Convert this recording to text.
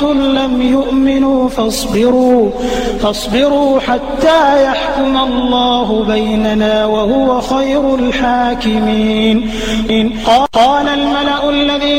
لم يؤمنوا فاصبروا حتى يحكم الله بيننا وهو خير الحاكمين. قال الملأ الذين